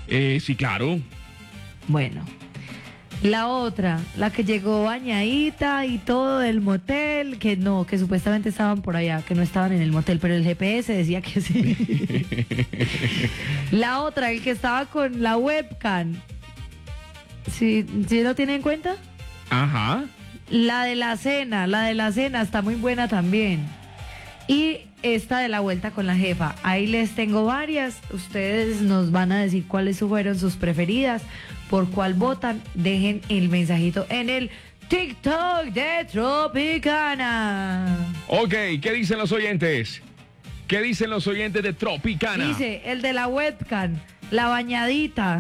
Sí, claro. Bueno, la otra, la que llegó bañadita y todo del motel, que no, que supuestamente estaban por allá, que no estaban en el motel, pero el GPS decía que sí. La otra, el que estaba con la webcam. ¿Sí lo tiene en cuenta? Ajá. La de la cena está muy buena también. Y esta de la vuelta con la jefa. Ahí les tengo varias. Ustedes nos van a decir cuáles fueron sus preferidas, por cuál votan. Dejen el mensajito en el TikTok de Tropicana. Ok, ¿qué dicen los oyentes? ¿Qué dicen los oyentes de Tropicana? Dice, el de la webcam, la bañadita.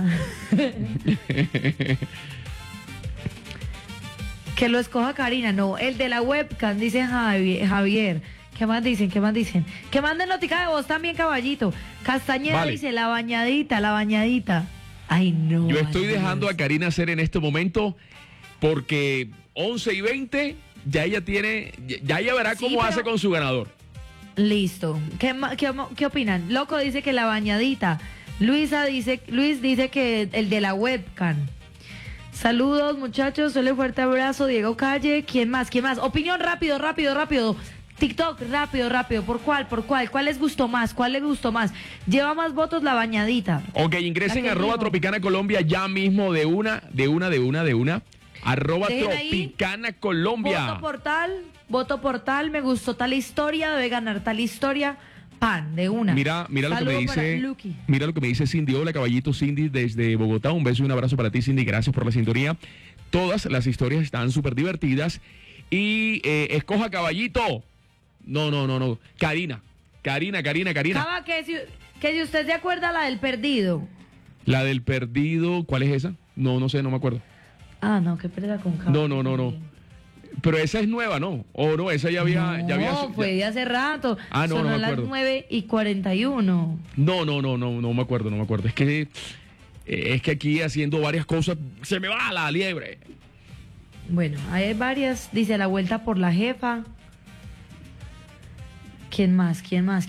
Que lo escoja Karina. No, el de la webcam, dice Javier. ¿Qué más dicen? ¿Qué más dicen? Que manden notica de voz también, caballito. Castañeda Vale. dice, la bañadita, la bañadita. Ay, no. Yo estoy ay, dejando Dios. a Karina hacer en este momento porque 11:20 ya ella tiene, ya ella verá Sí, cómo pero- hace con su ganador. Listo. ¿Qué opinan? Loco dice que la bañadita. Luis dice que el de la webcam. Saludos, muchachos. Solo un fuerte abrazo. Diego Calle. ¿Quién más? Opinión rápido. TikTok, rápido. ¿Por cuál? ¿Cuál les gustó más? Lleva más votos la bañadita. Ok, ingresen La que @, dijo. Tropicana Colombia ya mismo de una. @ Dejen ahí. Tropicana Colombia. Voto por tal, me gustó tal historia, debe ganar tal historia. Pan, de una. Mira lo que me Saludo para dice. Lucky. Mira lo que me dice Cindy. Hola, caballito Cindy desde Bogotá. Un beso y un abrazo para ti, Cindy. Gracias por la sintonía. Todas las historias están súper divertidas. Y escoja caballito. No. Karina. Cava, que si usted se acuerda la del perdido. La del perdido, ¿cuál es esa? No sé, no me acuerdo. Ah, no, qué perda con Cava. No. Pero esa es nueva, ¿no? O no, esa ya había. No, fue de hace rato. Ah, no, Sonó no me a las acuerdo. 9:41. No me acuerdo. Es que aquí haciendo varias cosas se me va la liebre. Bueno, hay varias. Dice la vuelta por la jefa. ¿Quién más?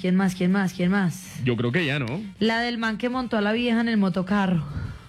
Yo creo que ya, ¿no? La del man que montó a la vieja en el motocarro.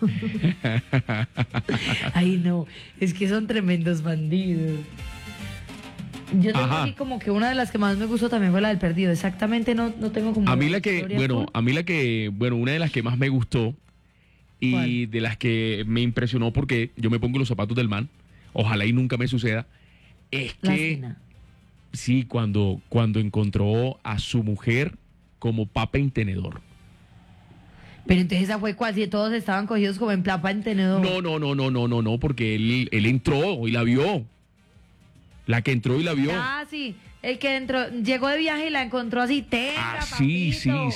Ay, no, es que son tremendos bandidos. Yo tengo Ajá. aquí como que una de las que más me gustó también fue la del perdido. Exactamente no tengo como... A mí una historia una de las que más me gustó y ¿Cuál? de las que me impresionó porque yo me pongo los zapatos del man, ojalá y nunca me suceda, es La que cena. sí, cuando encontró a su mujer como papa en tenedor. Pero entonces esa fue cual si todos estaban cogidos como en plapa en tenedor. No, porque él entró y la vio. La que entró y la vio. Ah, sí, el que llegó de viaje y la encontró así, tenga, Sí.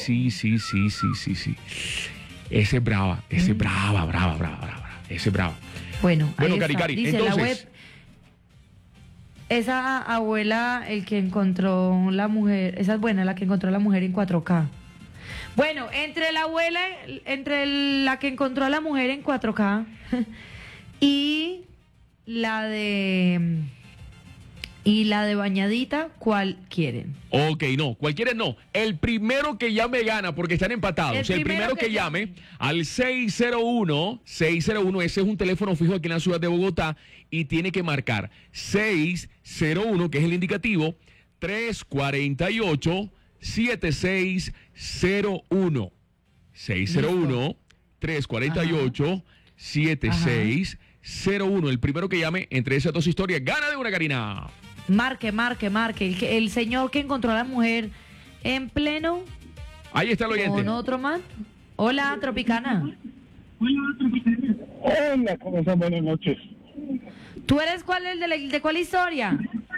Ese es brava, brava. Ese es brava. Bueno, ahí está. Cari, Dice la web. entonces, Esa abuela, el que encontró la mujer, esa es buena, la que encontró la mujer en 4K. Bueno, entre la abuela, la que encontró a la mujer en 4K y la de bañadita, ¿cuál quieren? ok, no, cualquiera no. El primero que llame gana porque están empatados. El primero que llame al 601, ese es un teléfono fijo aquí en la ciudad de Bogotá y tiene que marcar 601, que es el indicativo, 348-7601. 601-348-7601. El primero que llame entre esas dos historias gana de una, Karina. Marque. El señor que encontró a la mujer en pleno Ahí está el oyente. con otro man. Hola, Tropicana. Hola, ¿cómo están? Buenas noches. ¿Tú eres cuál de cuál historia?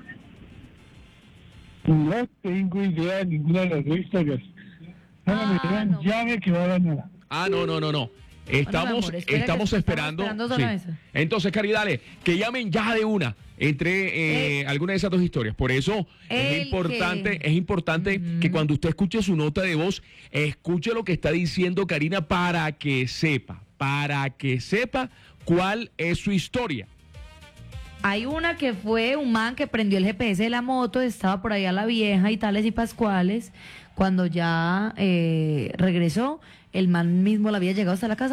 No tengo idea de ninguna de las dos historias. No. Llave que va a ganar. No. mi Estamos, amor, espera que estamos esperando. estamos esperando solo Sí. esa. Entonces, Cari, dale, que llamen ya de una entre alguna de esas dos historias. Por eso es importante que cuando usted escuche su nota de voz, escuche lo que está diciendo Karina para que sepa cuál es su historia. Hay una que fue un man que prendió el GPS de la moto, estaba por allá la vieja y tales y pascuales. Cuando ya regresó, el man mismo la había llegado hasta la casa.